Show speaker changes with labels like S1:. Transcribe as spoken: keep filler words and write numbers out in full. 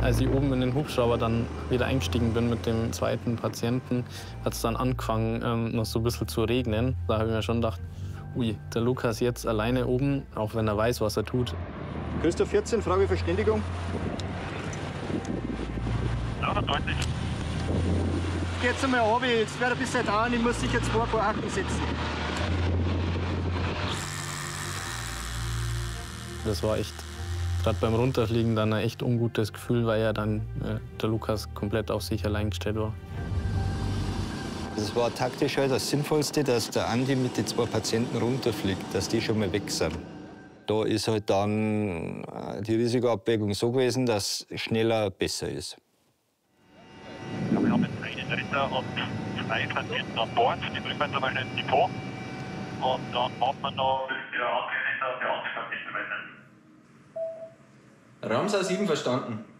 S1: Als ich oben in den Hubschrauber dann wieder eingestiegen bin mit dem zweiten Patienten, hat es dann angefangen, ähm, noch so ein bisschen zu regnen. Da habe ich mir schon gedacht, ui, der Lukas jetzt alleine oben, auch wenn er weiß, was er tut.
S2: Christoph vierzehn, Frage Verständigung.
S3: Ja, deutlich.
S2: Jetzt einmal runter, jetzt werde ich ein bisschen dauern, ich muss sicher zwei vor Akten setzen.
S1: Das war echt, gerade beim Runterfliegen, dann ein echt ungutes Gefühl, weil ja dann äh, der Lukas komplett auf sich allein gestellt war.
S4: Es war taktisch halt das Sinnvollste, dass der Andi mit den zwei Patienten runterfliegt, dass die schon mal weg sind. Da ist halt dann die Risikoabwägung so gewesen, dass schneller besser ist.
S3: Ja, wir haben jetzt einen Ritter und zwei Patienten an Bord. Die bringen wir jetzt einmal ins Depot. Und dann warten wir noch, bis der andere Ritter der Anstalt ist.
S5: Ramsar sieben verstanden.